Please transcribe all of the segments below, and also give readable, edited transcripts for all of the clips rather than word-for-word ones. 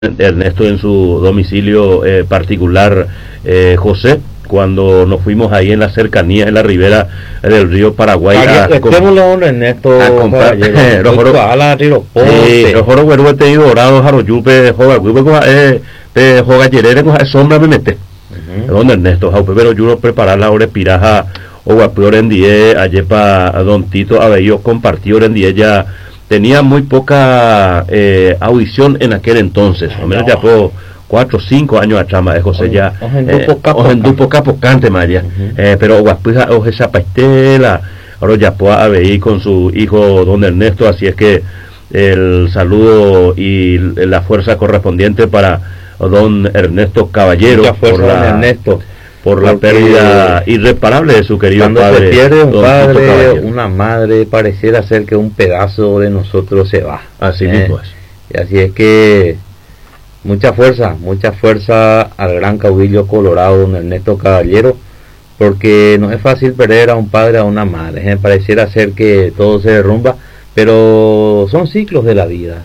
Ernesto en su domicilio particular, José, cuando nos fuimos ahí en las cercanías, en la ribera del río Paraguay Ernesto a comprar sombra me mete donde Ernesto pero yo preparar la hora piraja o guapior en die ayepa don Tito Abello compartió en die ya tenía muy poca audición en aquel entonces, o menos ya por 4 o 5 años atrás, José ya en poca pocante María, pero guapija o esa pastela ahora ya puede haber con su hijo don Ernesto, así es que el saludo y la fuerza correspondiente para don Ernesto Caballero por la pérdida irreparable de su querido cuando padre. Se pierde un padre, una madre, pareciera ser que un pedazo de nosotros se va. Así mismo es. Y así es que mucha fuerza al gran caudillo colorado, don Ernesto Caballero, porque no es fácil perder a un padre, a una madre. Pareciera ser que todo se derrumba, pero son ciclos de la vida,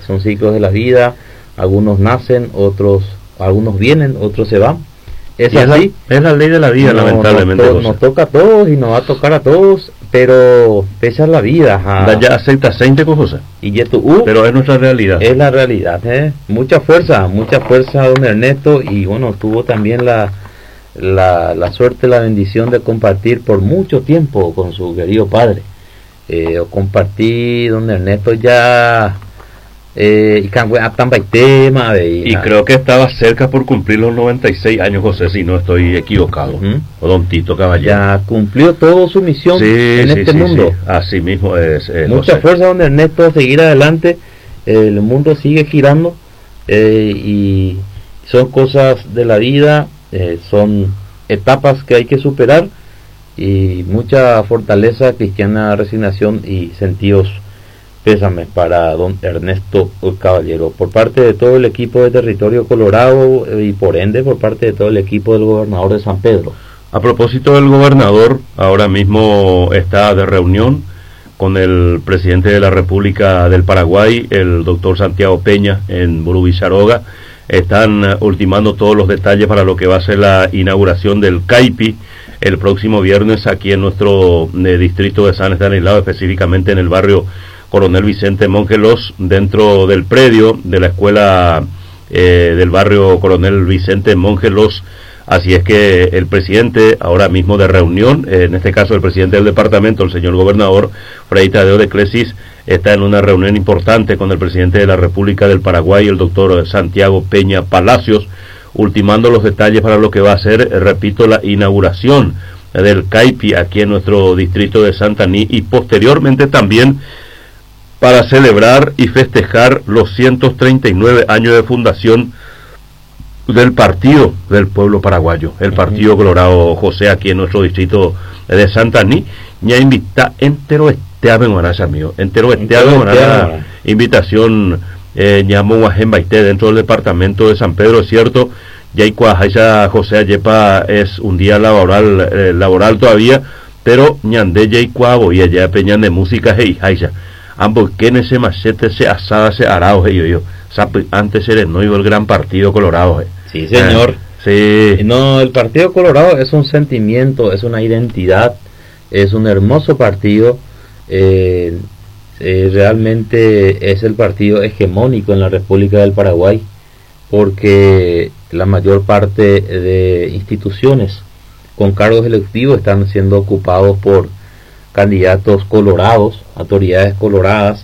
algunos nacen, algunos vienen, otros se van. Es así. Es la ley de la vida, lamentablemente. Nos toca a todos y nos va a tocar a todos, pero esa es la vida. Ya acepta aceite con José. Pero es nuestra realidad. Es la realidad. Mucha fuerza, don Ernesto, y bueno, tuvo también la suerte, la bendición de compartir por mucho tiempo con su querido padre. Compartí, don Ernesto ya... y creo que estaba cerca por cumplir los 96 años, José, si no estoy equivocado. O don Tito Caballero. Ya cumplió toda su misión en este mundo. Sí. Así mismo es. Mucha José. Fuerza, don Ernesto, a seguir adelante. El mundo sigue girando y son cosas de la vida, son etapas que hay que superar, y mucha fortaleza, cristiana, resignación y sentidos pésame para don Ernesto Caballero, por parte de todo el equipo de Territorio Colorado y por ende por parte de todo el equipo del gobernador de San Pedro. A propósito del gobernador, ahora mismo está de reunión con el presidente de la República del Paraguay, el doctor Santiago Peña, en Burubicharoga. Están ultimando todos los detalles para lo que va a ser la inauguración del CAIPI el próximo viernes aquí en nuestro distrito de San Estanislao, específicamente en el barrio Coronel Vicente Mongelos, dentro del predio de la escuela del barrio Coronel Vicente Mongelos. Así es que el presidente, ahora mismo de reunión, en este caso el presidente del departamento, el señor gobernador Fray Tadeo de Clesis, está en una reunión importante con el presidente de la República del Paraguay, el doctor Santiago Peña Palacios, ultimando los detalles para lo que va a ser, repito, la inauguración del CAIPI aquí en nuestro distrito de Santaní, y posteriormente también para celebrar y festejar los 139 años de fundación del Partido del Pueblo Paraguayo, el Partido Colorado, José, aquí en nuestro distrito de Santaní. Ya invita entero amigo, invitación llamó a Gembaité dentro del departamento de San Pedro, es cierto. Ya José Ayepa es un día laboral todavía, pero ñande y ya peñan de música ambos que en ese machete se asada se arao yo antes era el gran Partido Colorado. Sí, señor. Sí. No, el Partido Colorado es un sentimiento, es una identidad, es un hermoso partido. Realmente es el partido hegemónico en la República del Paraguay, porque la mayor parte de instituciones con cargos electivos están siendo ocupados por candidatos colorados, autoridades coloradas,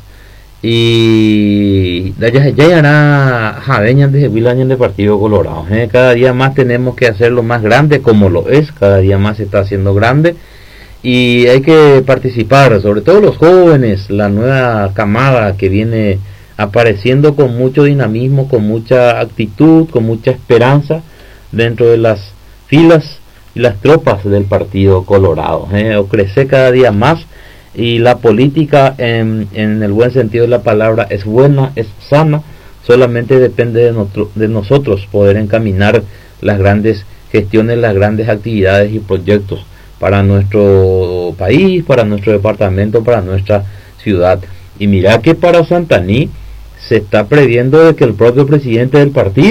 y ya hará javeñas de Willañan de Partido Colorado. Cada día más tenemos que hacerlo más grande, como lo es, cada día más se está haciendo grande, y hay que participar, sobre todo los jóvenes, la nueva camada que viene apareciendo con mucho dinamismo, con mucha actitud, con mucha esperanza dentro de las filas y las tropas del Partido Colorado. Crece cada día más, y la política en el buen sentido de la palabra es buena, es sana. Solamente depende de nosotros poder encaminar las grandes gestiones, las grandes actividades y proyectos para nuestro país, para nuestro departamento, para nuestra ciudad. Y mira que para Santaní se está previendo de que el propio presidente del partido